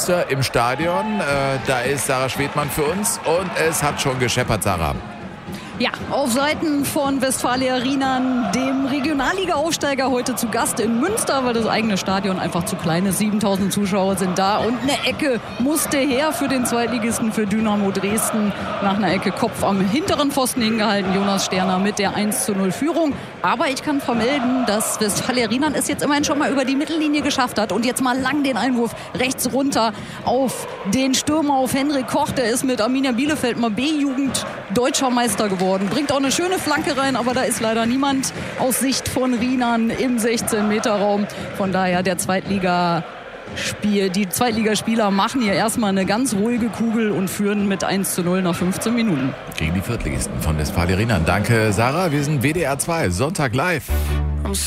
Münster im Stadion. Da ist Sarah Schwedmann für uns und es hat schon gescheppert, Sarah. Ja, auf Seiten von Westfalia Rienan, dem Regionalliga-Aufsteiger, heute zu Gast in Münster, weil das eigene Stadion einfach zu klein ist. 7.000 Zuschauer sind da und eine Ecke musste her für den Zweitligisten, für Dynamo Dresden. Nach einer Ecke Kopf am hinteren Pfosten hingehalten, Jonas Sterner mit der 1:0 Führung. Aber ich kann vermelden, dass Westfalia Rienan es jetzt immerhin schon mal über die Mittellinie geschafft hat und jetzt mal lang den Einwurf rechts runter auf den Stürmer, auf Henrik Koch. Der ist mit Arminia Bielefeld mal B-Jugend deutscher Meister geworden. Bringt auch eine schöne Flanke rein, aber da ist leider niemand aus Sicht von Rienan im 16-Meter-Raum. Von daher die Zweitligaspieler machen hier erstmal eine ganz ruhige Kugel und führen mit 1:0 nach 15 Minuten. Gegen die Viertligisten von Westfalia Rienan. Danke, Sarah. Wir sind WDR 2, Sonntag live.